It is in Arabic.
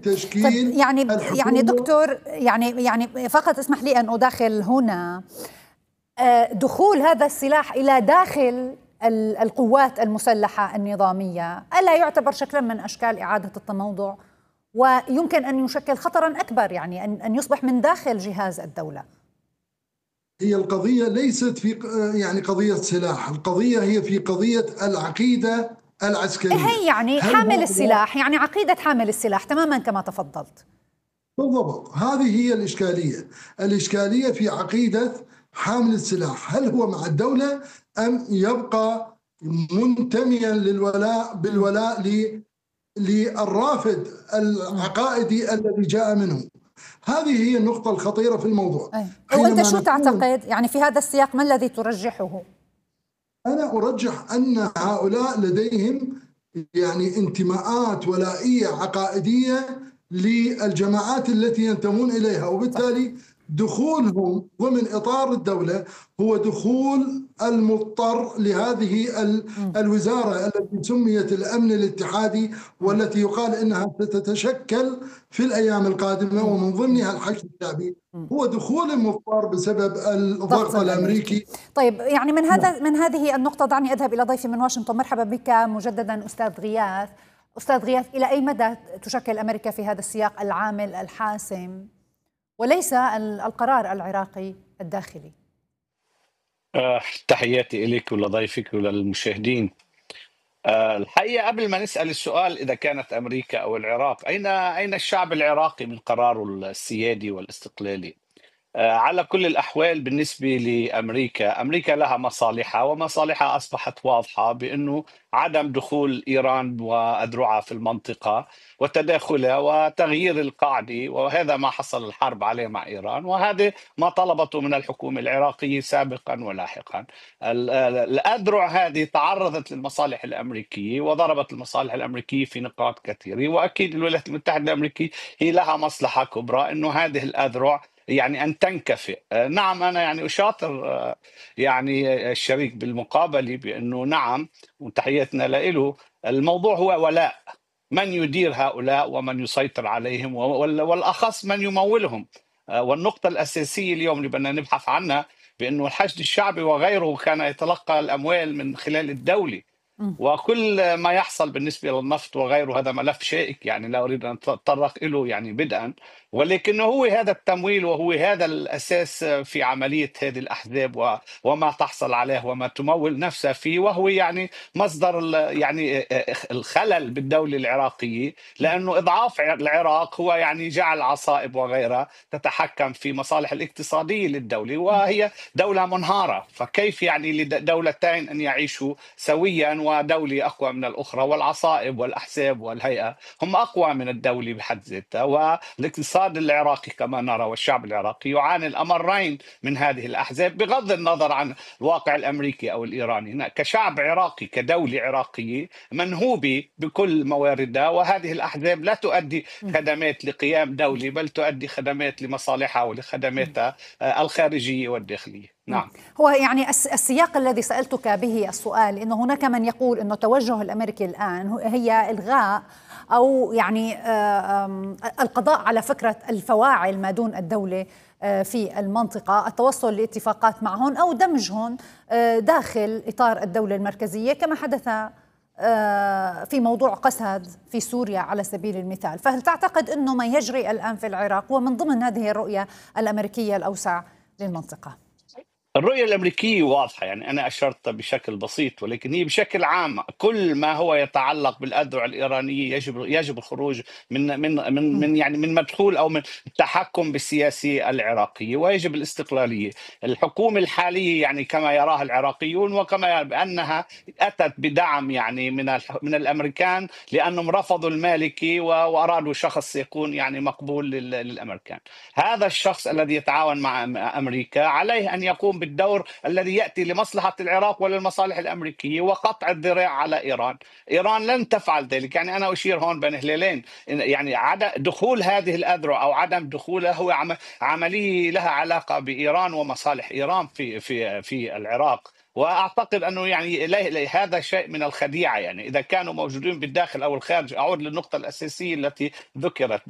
طيب تشكيل يعني الحكومة. دكتور، يعني فقط اسمح لي أن أداخل هنا. دخول هذا السلاح إلى داخل القوات المسلحة النظامية ألا يعتبر شكلا من أشكال إعادة التموضع، ويمكن أن يشكل خطرا أكبر، يعني أن يصبح من داخل جهاز الدولة؟ هي القضية ليست في يعني قضية سلاح، القضية هي في قضية العقيدة العسكرية. هي يعني هل حامل هذا السلاح، يعني عقيدة حامل السلاح تماما كما تفضلت. بالضبط؟ هذه هي الإشكالية. الإشكالية في عقيدة حامل السلاح، هل هو مع الدولة أم يبقى منتميا بالولاء للرافد العقائدي الذي جاء منه. هذه هي النقطة الخطيرة في الموضوع. وأنت شو تعتقد يعني في هذا السياق؟ ما الذي ترجحه؟ أنا أرجح أن هؤلاء لديهم يعني انتماءات ولائية عقائدية للجماعات التي ينتمون إليها، وبالتالي دخولهم ضمن إطار الدولة هو دخول المضطر لهذه الوزارة التي سميت الأمن الاتحادي، والتي يقال إنها ستتشكل في الأيام القادمة ومن ضمنها الحشد الشعبي. هو دخول مضطر بسبب الضغط الأمريكي. طيب يعني من هذه النقطة دعني أذهب إلى ضيفي من واشنطن. مرحبا بك مجددا أستاذ غياث. أستاذ غياث، إلى أي مدى تشكل أمريكا في هذا السياق العامل الحاسم وليس القرار العراقي الداخلي؟ تحياتي إليك ولضيفك وللمشاهدين. الحقيقة قبل ما نسأل السؤال إذا كانت أمريكا أو العراق، أين الشعب العراقي من قراره السيادي والاستقلالي؟ على كل الأحوال بالنسبة لأمريكا، أمريكا لها مصالحها، ومصالحها أصبحت واضحة بأنه عدم دخول إيران وأذرعها في المنطقة وتداخلها وتغيير القاعدة، وهذا ما حصل الحرب عليه مع إيران، وهذا ما طلبته من الحكومة العراقية سابقا ولاحقا. الأذرع هذه تعرضت للمصالح الأمريكية وضربت المصالح الأمريكية في نقاط كثيرة، وأكيد الولايات المتحدة الأمريكية هي لها مصلحة كبرى أنه هذه الأذرع يعني أن تنكفئ. نعم، أنا يعني أشاطر يعني الشريك بالمقابلة بأنه نعم، وتحياتنا له، الموضوع هو ولاء من يدير هؤلاء ومن يسيطر عليهم، والأخص من يمولهم. والنقطة الأساسية اليوم اللي بدنا نبحث عنها بأنه الحشد الشعبي وغيره كان يتلقى الأموال من خلال الدولة، وكل ما يحصل بالنسبة للنفط وغيره هذا ملف شائك، يعني لا أريد أن أتطرق له يعني بدءا، ولكنه هو هذا التمويل وهو هذا الأساس في عملية هذه الأحزاب وما تحصل عليه وما تمول نفسها فيه، وهو يعني مصدر يعني الخلل بالدولة العراقية، لأنه إضعاف العراق هو يعني جعل عصائب وغيرها تتحكم في مصالح الاقتصادية للدولة، وهي دولة منهارة، فكيف يعني لدولتين أن يعيشوا سويا ودولة أقوى من الأخرى، والعصائب والأحزاب والهيئة هم أقوى من الدولة بحد ذاتها، والاقتصاد العراقي كما نرى والشعب العراقي يعاني الأمرين من هذه الأحزاب بغض النظر عن الواقع الأمريكي أو الإيراني. كشعب عراقي كدولة عراقية منهوبة بكل مواردها، وهذه الأحزاب لا تؤدي خدمات لقيام دولة بل تؤدي خدمات لمصالحها ولخدماتها الخارجية والداخلية. نعم، هو يعني السياق الذي سألتك به السؤال إنه هناك من يقول إنه التوجه الأمريكي الآن هي إلغاء أو يعني القضاء على فكرة الفواعل ما دون الدولة في المنطقة، التوصل لاتفاقات معهم أو دمجهم داخل إطار الدولة المركزية كما حدث في موضوع قسد في سوريا على سبيل المثال. فهل تعتقد أنه ما يجري الآن في العراق ومن ضمن هذه الرؤية الأمريكية الأوسع للمنطقة؟ الرؤية الأمريكية واضحة، يعني أنا أشرت بشكل بسيط، ولكن هي بشكل عام كل ما هو يتعلق بالأذرع الإيرانية يجب الخروج من مدخول أو من التحكم بالسياسة العراقية، ويجب الاستقلالية. الحكومة الحالية يعني كما يراها العراقيون وكما بأنها أتت بدعم يعني من الأمريكان، لأنهم رفضوا المالكي وأرادوا شخص يكون يعني مقبول للأمريكان. هذا الشخص الذي يتعاون مع أمريكا عليه أن يقوم بالدور الذي يأتي لمصلحة العراق وللمصالح الأمريكية وقطع الذراع على إيران. إيران لن تفعل ذلك. يعني أنا أشير هون بين هلالين، يعني دخول هذه الأذرع أو عدم دخولها هو عملية لها علاقة بإيران ومصالح إيران في العراق. واعتقد انه يعني هذا شيء من الخديعه، يعني اذا كانوا موجودين بالداخل او الخارج. اعود للنقطه الاساسيه التي ذكرت